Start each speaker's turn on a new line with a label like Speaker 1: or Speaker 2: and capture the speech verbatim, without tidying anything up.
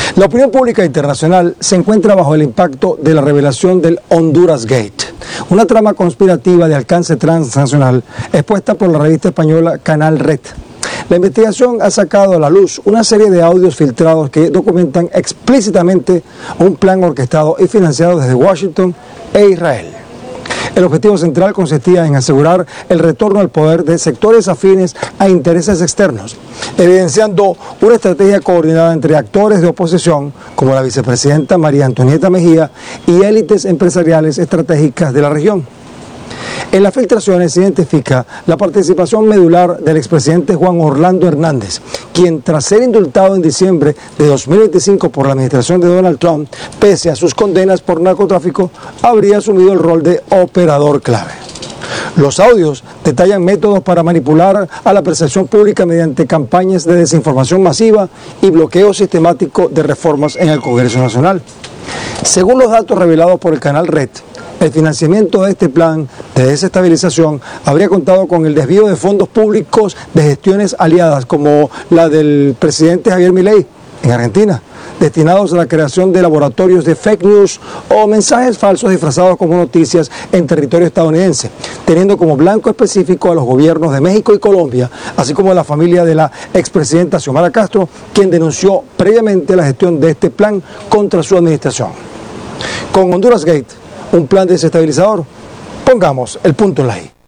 Speaker 1: La opinión pública internacional se encuentra bajo el impacto de la revelación del Honduras Gate, una trama conspirativa de alcance transnacional expuesta por la revista española Canal Red. La investigación ha sacado a la luz una serie de audios filtrados que documentan explícitamente un plan orquestado y financiado desde Washington e Israel. El objetivo central consistía en asegurar el retorno al poder de sectores afines a intereses externos, evidenciando una estrategia coordinada entre actores de oposición, como la vicepresidenta María Antonieta Mejía, y élites empresariales estratégicas de la región. En las filtraciones se identifica la participación medular del expresidente Juan Orlando Hernández, quien tras ser indultado en diciembre de dos mil veinticinco por la administración de Donald Trump, pese a sus condenas por narcotráfico, habría asumido el rol de operador clave. Los audios detallan métodos para manipular a la percepción pública mediante campañas de desinformación masiva y bloqueo sistemático de reformas en el Congreso Nacional. Según los datos revelados por el Canal Red, el financiamiento de este plan de desestabilización habría contado con el desvío de fondos públicos de gestiones aliadas, como la del presidente Javier Milei en Argentina, destinados a la creación de laboratorios de fake news o mensajes falsos disfrazados como noticias en territorio estadounidense, teniendo como blanco específico a los gobiernos de México y Colombia, así como a la familia de la expresidenta Xiomara Castro, quien denunció previamente la gestión de este plan contra su administración. Con Honduras Gate, un plan desestabilizador, pongamos el punto en la I.